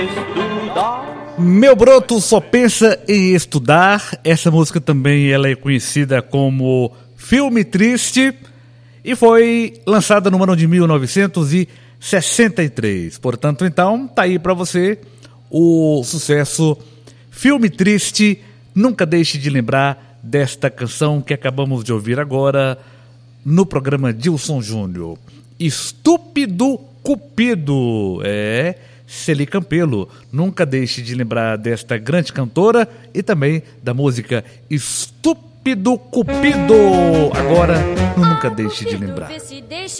Meu broto só pensa em estudar. Essa música também ela é conhecida como Filme Triste e foi lançada no ano de 1963. Portanto, então, tá aí pra você o sucesso Filme Triste. Nunca deixe de lembrar desta canção que acabamos de ouvir agora no programa Dilson Júnior. Estúpido Cupido. Celi Campelo. Nunca deixe de lembrar desta grande cantora e também da música Estúpido Cupido. Agora, nunca deixe de lembrar.